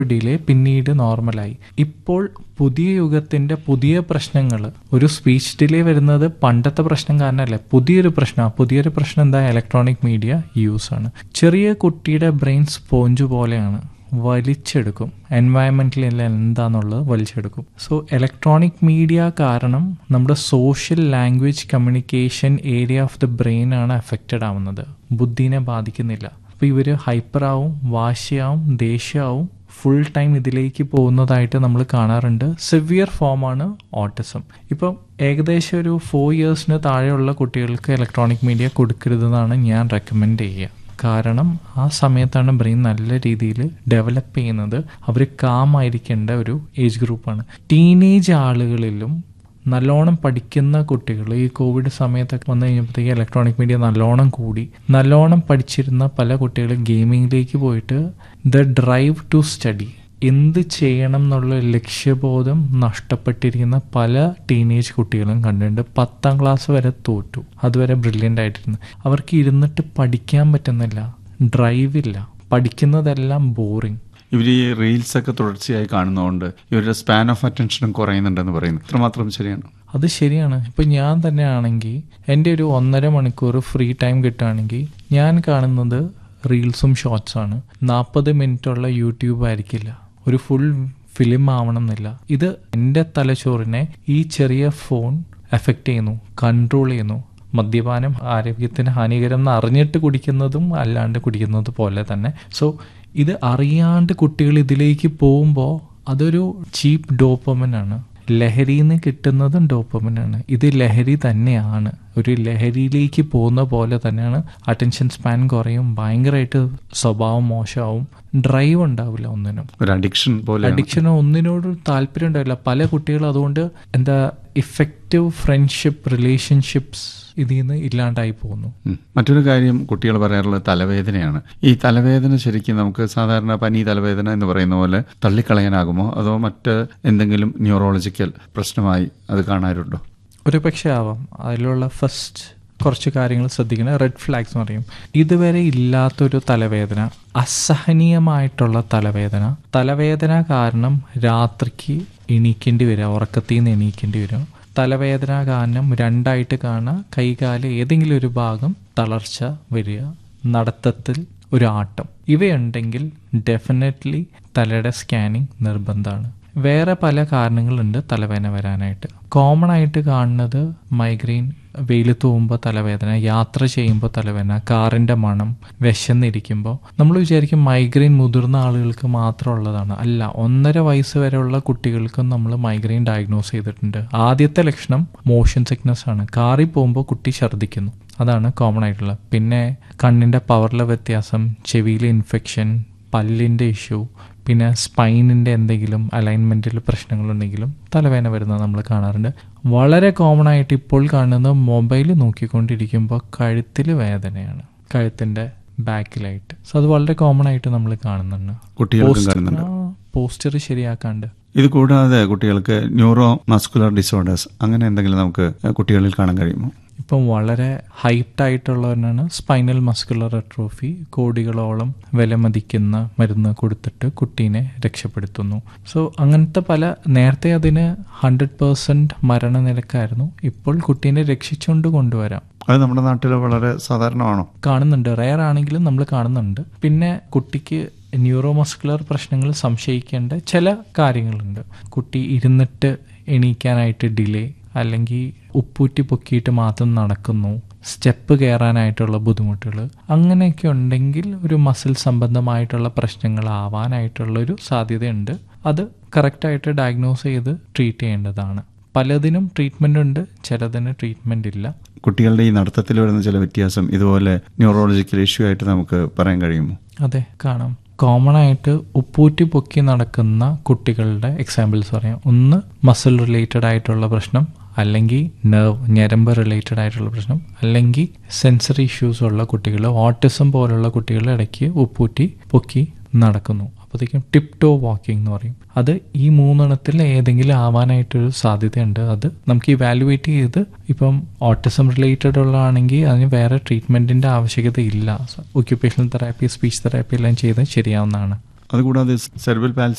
Delay പിന്നീട് നോർമലായി. ഇപ്പോൾ പുതിയ യുഗത്തിന്റെ പുതിയ പ്രശ്നങ്ങൾ, ഒരു സ്പീച്ച് ഡിലേ വരുന്നത് പണ്ടത്തെ പ്രശ്നം കാരണമല്ല, പുതിയൊരു പ്രശ്നം എന്താ? ഇലക്ട്രോണിക് മീഡിയ യൂസ് ആണ്. ചെറിയ കുട്ടിയുടെ ബ്രെയിൻ സ്പോഞ്ച് പോലെയാണ്, വലിച്ചെടുക്കും. എൻവയൺമെന്റിൽ എന്താന്നുള്ളത് വലിച്ചെടുക്കും. സോ ഇലക്ട്രോണിക് മീഡിയ കാരണം നമ്മുടെ social language communication area of the brain ആണ് അഫക്റ്റഡ് ആവുന്നത്, ബുദ്ധിനെ ബാധിക്കുന്നില്ല. അപ്പോൾ ഇവർ ഹൈപ്പറാവും, വാശിയാവും, ദേഷ്യമാവും, ഫുൾ ടൈം ഇതിലേക്ക് പോകുന്നതായിട്ട് നമ്മൾ കാണാറുണ്ട്. സിവിയർ ഫോമാണ് ഓട്ടിസം. ഇപ്പം ഏകദേശം ഒരു 4 yearsന് താഴെയുള്ള കുട്ടികൾക്ക് ഇലക്ട്രോണിക് മീഡിയ കൊടുക്കരുതെന്നാണ് ഞാൻ റെക്കമെൻഡ് ചെയ്യുക. കാരണം ആ സമയത്താണ് ബ്രെയിൻ നല്ല രീതിയിൽ ഡെവലപ്പ് ചെയ്യുന്നത്. അവർ കാമായിരിക്കേണ്ട ഒരു ഏജ് ഗ്രൂപ്പാണ്. ടീനേജ് ആളുകളിലും നല്ലോണം പഠിക്കുന്ന കുട്ടികൾ ഈ കോവിഡ് സമയത്തൊക്കെ വന്നു കഴിഞ്ഞപ്പോഴത്തേക്ക് ഇലക്ട്രോണിക് മീഡിയ നല്ലോണം പഠിച്ചിരുന്ന പല കുട്ടികളും ഗെയിമിങ്ങിലേക്ക് പോയിട്ട് ദ ഡ്രൈവ് ടു സ്റ്റഡി, എന്ത് ചെയ്യണം എന്നുള്ള ലക്ഷ്യബോധം നഷ്ടപ്പെട്ടിരിക്കുന്ന പല ടീനേജ് കുട്ടികളും കണ്ടിട്ടുണ്ട്. 10ാം ക്ലാസ് വരെ തോറ്റു, അതുവരെ ബ്രില്യൻ്റ് ആയിട്ടിരുന്നു. അവർക്ക് ഇരുന്നിട്ട് പഠിക്കാൻ പറ്റുന്നില്ല, ഡ്രൈവില്ല, പഠിക്കുന്നതെല്ലാം ബോറിങ്. ഇവർ ഈ റീൽസൊക്കെ തുടർച്ചയായി കാണുന്നതുകൊണ്ട് ഇവരുടെ സ്പാൻ ഓഫ് അറ്റൻഷനും കുറയുന്നുണ്ടെന്ന് പറയുന്നു. ഇത്രമാത്രം ശരിയാണ്? അത് ശരിയാണ്. ഇപ്പം ഞാൻ തന്നെ ആണെങ്കിൽ എൻ്റെ ഒരു 1.5 മണിക്കൂർ ഫ്രീ ടൈം കിട്ടുകയാണെങ്കിൽ ഞാൻ കാണുന്നത് റീൽസും ഷോർട്സാണ്. 40 മിനിറ്റുള്ള യൂട്യൂബ് ആയിരിക്കില്ല, ഒരു ഫുൾ ഫിലിം ആവണം എന്നില്ല. ഇത് എൻ്റെ തലച്ചോറിനെ ഈ ചെറിയ ഫോൺ എഫക്റ്റ് ചെയ്യുന്നു, കൺട്രോൾ ചെയ്യുന്നു. മദ്യപാനം ആരോഗ്യത്തിന് ഹാനികരം എന്ന് അറിഞ്ഞിട്ട് കുടിക്കുന്നതും അല്ലാണ്ട് കുടിക്കുന്നത് പോലെ തന്നെ. സോ ഇത് അറിയാണ്ട് കുട്ടികൾ ഇതിലേക്ക് പോകുമ്പോൾ അതൊരു ചീപ്പ് ഡോപ്പമിനാണ്. ലഹരിയിൽ നിന്ന് കിട്ടുന്നതും ഡോപ്പമിനാണ്. ഇത് ലഹരി തന്നെയാണ്, ഒരു ലഹരിയിലേക്ക് പോകുന്ന പോലെ തന്നെയാണ്. അറ്റൻഷൻ സ്പാൻ കുറയും, ഭയങ്കരമായിട്ട് സ്വഭാവം മോശമാവും, ഡ്രൈവ് ഉണ്ടാവില്ല ഒന്നിനും. ഒരു അഡിക്ഷനോ ഒന്നിനോട് താല്പര്യം ഉണ്ടാവില്ല. പല കുട്ടികളും അതുകൊണ്ട് ഇഫക്റ്റീവ് ഫ്രണ്ട്ഷിപ്പ്, റിലേഷൻഷിപ്സ് ഇതിൽ നിന്ന് ഇല്ലാണ്ടായി പോകുന്നു. മറ്റൊരു കാര്യം കുട്ടികൾ പറയാറുള്ളത് തലവേദനയാണ്. ഈ തലവേദന ശരിക്കും നമുക്ക് സാധാരണ പനി, തലവേദന എന്ന് പറയുന്ന പോലെ തള്ളിക്കളയാനാകുമോ, അതോ മറ്റ് എന്തെങ്കിലും ന്യൂറോളജിക്കൽ പ്രശ്നമായി അത് കാണാറുണ്ടോ? ഒരു പക്ഷേ ആവാം. അതിലുള്ള ഫസ്റ്റ് കുറച്ച് കാര്യങ്ങൾ ശ്രദ്ധിക്കണം. റെഡ് ഫ്ലാഗ്സ് എന്ന് പറയും. ഇതുവരെ ഇല്ലാത്തൊരു തലവേദന, അസഹനീയമായിട്ടുള്ള തലവേദന കാരണം രാത്രിക്ക് എണീക്കേണ്ടി വരിക, ഉറക്കത്തിൽ നിന്ന് എണീക്കേണ്ടി വരും. തലവേദന കാരണം 2ആയിട്ട് കാണുക, കൈകാല് ഏതെങ്കിലും ഒരു ഭാഗം തളർച്ച വരിക, നടത്തത്തിൽ ഒരു ആട്ടം, ഇവയുണ്ടെങ്കിൽ ഡെഫിനറ്റ്ലി തലയുടെ സ്കാനിങ് നിർബന്ധമാണ്. വേറെ പല കാരണങ്ങളുണ്ട് തലവേദന വരാനായിട്ട്. കോമൺ ആയിട്ട് കാണുന്നത് മൈഗ്രെയിൻ, വെയിലത്ത് പോകുമ്പോൾ തലവേദന, യാത്ര ചെയ്യുമ്പോൾ തലവേദന, കാറിൻ്റെ മണം, വിശന്നിരിക്കുമ്പോൾ. നമ്മൾ വിചാരിക്കും മൈഗ്രെയിൻ മുതിർന്ന ആളുകൾക്ക് മാത്രമുള്ളതാണ്. അല്ല, 1.5 വയസ്സ് വരെയുള്ള കുട്ടികൾക്കും നമ്മൾ മൈഗ്രെയിൻ ഡയഗ്നോസ് ചെയ്തിട്ടുണ്ട്. ആദ്യത്തെ ലക്ഷണം മോഷൻ സിക്നസ് ആണ്. കാറിൽ പോകുമ്പോൾ കുട്ടി ഛർദ്ദിക്കുന്നു, അതാണ് കോമൺ ആയിട്ടുള്ളത്. പിന്നെ കണ്ണിൻ്റെ പവറിലെ വ്യത്യാസം, ചെവിയിലെ ഇൻഫെക്ഷൻ, പല്ലിൻ്റെ ഇഷ്യൂ, പിന്നെ സ്പൈനിൻ്റെ എന്തെങ്കിലും അലൈൻമെൻറ്റിൽ പ്രശ്നങ്ങളുണ്ടെങ്കിലും തലവേദന വരുന്നത് നമ്മൾ കാണാറുണ്ട്. വളരെ കോമൺ ആയിട്ട് ഇപ്പോൾ കാണുന്നത് മൊബൈൽ നോക്കിക്കൊണ്ടിരിക്കുമ്പോൾ കഴുത്തിൽ വേദനയാണ്, കഴുത്തിൻ്റെ ബാക്കിലായിട്ട്. സോ അത് വളരെ കോമൺ ആയിട്ട് നമ്മൾ കാണുന്നുണ്ട്. പോസ്റ്റർ ശരിയാക്കാണ്ട്. ഇത് കൂടാതെ കുട്ടികൾക്ക് ന്യൂറോ മസ്കുലർ ഡിസോർഡേഴ്സ് അങ്ങനെ എന്തെങ്കിലും നമുക്ക് കുട്ടികളിൽ കാണാൻ കഴിയുമോ? ഇപ്പം വളരെ ഹൈറ്റായിട്ടുള്ളവരാണ് സ്പൈനൽ മസ്കുലർ അട്രോഫി. കോടികളോളം വിലമതിക്കുന്ന മരുന്ന് കൊടുത്തിട്ട് കുട്ടീനെ രക്ഷപ്പെടുത്തുന്നു. സോ അങ്ങനത്തെ പല, നേരത്തെ അതിന് 100% മരണനിരക്കായിരുന്നു. ഇപ്പോൾ കുട്ടീനെ രക്ഷിച്ചുകൊണ്ട് കൊണ്ടുവരാം. അത് നമ്മുടെ നാട്ടിൽ വളരെ സാധാരണമാണോ? കാണുന്നുണ്ട്, റെയർ ആണെങ്കിലും നമ്മൾ കാണുന്നുണ്ട്. പിന്നെ കുട്ടിക്ക് ന്യൂറോമസ്കുലർ പ്രശ്നങ്ങൾ സംശയിക്കേണ്ട ചില കാര്യങ്ങളുണ്ട്. കുട്ടി ഇരുന്നിട്ട് എണീക്കാനായിട്ട് ഡിലേ, അല്ലെങ്കിൽ ഉപ്പൂറ്റി പൊക്കിയിട്ട് മാത്രം നടക്കുന്നു, സ്റ്റെപ്പ് കയറാനായിട്ടുള്ള ബുദ്ധിമുട്ടുകൾ, അങ്ങനെയൊക്കെ ഉണ്ടെങ്കിൽ ഒരു മസിൽ സംബന്ധമായിട്ടുള്ള പ്രശ്നങ്ങളാവാനായിട്ടുള്ളൊരു സാധ്യതയുണ്ട്. അത് കറക്റ്റായിട്ട് ഡയഗ്നോസ് ചെയ്ത് ട്രീറ്റ് ചെയ്യേണ്ടതാണ്. പലതിനും ട്രീറ്റ്മെൻ്റ് ഉണ്ട്, ചിലതിന് ട്രീറ്റ്മെൻ്റ് ഇല്ല. കുട്ടികളുടെ ഈ നടത്തത്തിൽ വരുന്ന ചില വ്യത്യാസം ഇതുപോലെ ന്യൂറോളജിക്കൽ ഇഷ്യൂ ആയിട്ട് നമുക്ക് പറയാൻ കഴിയുമോ? അതെ, കാണാം. കോമൺ ആയിട്ട് ഉപ്പൂറ്റി പൊക്കി നടക്കുന്ന കുട്ടികളുടെ എക്സാമ്പിൾസ് പറയാം. ഒന്ന് മസിൽ റിലേറ്റഡ് ആയിട്ടുള്ള പ്രശ്നം, അല്ലെങ്കിൽ ഞരമ്പ് റിലേറ്റഡ് ആയിട്ടുള്ള പ്രശ്നം, അല്ലെങ്കിൽ സെൻസറി ഇഷ്യൂസ് ഉള്ള കുട്ടികൾ, ഓട്ടിസം പോലുള്ള കുട്ടികൾ ഇടയ്ക്ക് ഉപ്പൂറ്റി പൊക്കി നടക്കുന്നു. അപ്പോഴത്തേക്കും ടിപ് ടോ വാക്കിംഗ് എന്ന് പറയും. അത് ഈ 3 ഏതെങ്കിലും ആവാനായിട്ടൊരു സാധ്യതയുണ്ട്. അത് നമുക്ക് ഇവാലുവേറ്റ് ചെയ്ത്, ഇപ്പം ഓട്ടിസം റിലേറ്റഡ് ഉള്ളതാണെങ്കിൽ അതിന് വേറെ ട്രീറ്റ്മെൻറ്റിൻ്റെ ആവശ്യകത ഇല്ല. ഒക്യുപ്പേഷണൽ തെറാപ്പി, സ്പീച്ച് തെറാപ്പി എല്ലാം ചെയ്ത് ശരിയാവുന്നതാണ്. അതുകൂടാതെ സെർബൽ പാൽസി